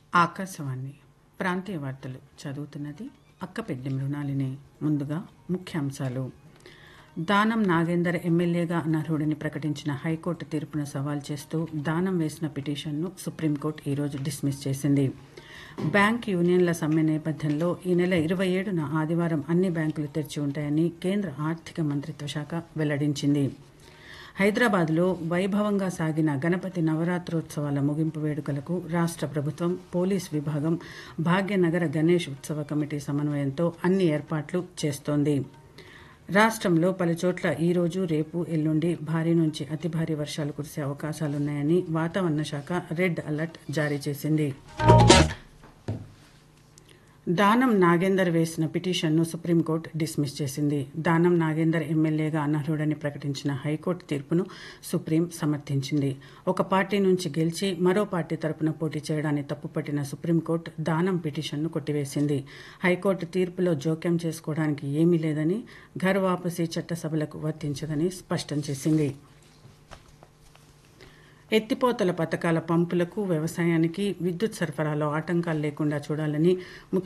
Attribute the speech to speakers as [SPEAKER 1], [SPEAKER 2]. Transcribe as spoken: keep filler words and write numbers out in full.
[SPEAKER 1] ఆకాశవాణి ప్రాంతీయ వార్తలు చదువుతున్నది అక్కపెడ్డి మృణాలిని. ముందుగా ముఖ్యాంశాలు. దానం నాగేందర్ ఎమ్మెల్యేగా అనర్హుడిని ప్రకటించిన హైకోర్టు తీర్పును సవాల్ చేస్తూ దానం వేసిన పిటిషన్ను సుప్రీంకోర్టు ఈరోజు డిస్మిస్ చేసింది. బ్యాంక్ యూనియన్ల సమ్మె నేపథ్యంలో ఈ నెల ఇరవై ఏడున ఆదివారం అన్ని బ్యాంకులు తెరిచి ఉంటాయని కేంద్ర ఆర్థిక మంత్రిత్వ శాఖ వెల్లడించింది. హైదరాబాద్లో వైభవంగా సాగిన గణపతి నవరాత్రోత్సవాల ముగింపు వేడుకలకు రాష్ట్ర ప్రభుత్వం, పోలీస్ విభాగం, భాగ్యనగర గణేష్ ఉత్సవ కమిటీ సమన్వయంతో అన్ని ఏర్పాట్లు చేస్తోంది. రాష్ట్రంలో పలుచోట్ల ఈరోజు, రేపు, ఎల్లుండి భారీ నుంచి అతి భారీ వర్షాలు కురిసే అవకాశాలున్నాయని వాతావరణ శాఖ రెడ్ అలర్ట్ జారీ చేసింది. దానం నాగేందర్ వేసిన పిటిషన్ను సుప్రీంకోర్టు డిస్మిస్ చేసింది. దానం నాగేందర్ ఎమ్మెల్యేగా అనర్హుడని ప్రకటించిన హైకోర్టు తీర్పును సుప్రీం సమర్థించింది. ఒక పార్టీ నుంచి గెలిచి మరో పార్టీ తరపున పోటీ చేయడాన్ని తప్పుపట్టిన సుప్రీంకోర్టు దానం పిటిషన్ను కొట్టివేసింది. హైకోర్టు తీర్పులో జోక్యం చేసుకోవడానికి ఏమీ లేదని, ఘర్ వాపసీ చట్టసభలకు వర్తించదని స్పష్టం చేసింది. ఎత్తిపోతల పథకాల పంపులకు, వ్యవసాయానికి విద్యుత్ సరఫరాలో ఆటంకాలు లేకుండా చూడాలని